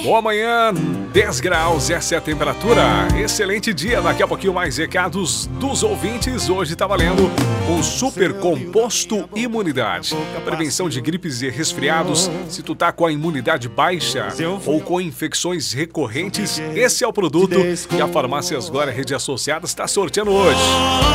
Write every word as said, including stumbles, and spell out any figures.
Boa manhã, dez graus, essa é a temperatura. Excelente dia, daqui a pouquinho mais recados dos ouvintes. Hoje tá valendo o Super Composto Imunidade. Prevenção de gripes e resfriados. Se tu tá com a imunidade baixa ou com infecções recorrentes, esse é o produto que a Farmácias Glória Rede Associadas está sorteando hoje.